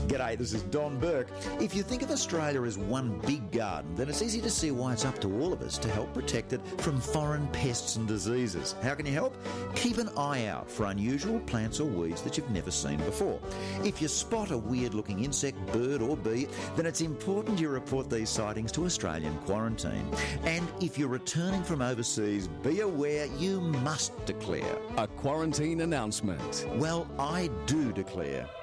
G'day, this is Don Burke. If you think of Australia as one big garden, then it's easy to see why it's up to all of us to help protect it from foreign pests and diseases. How can you help? Keep an eye out for unusual plants or weeds that you've never seen before. If you spot a weird-looking insect, bird or bee, then it's important you report these sightings to Australian Quarantine. And if you're returning from overseas, be aware you must declare. A quarantine announcement. Well, I do declare.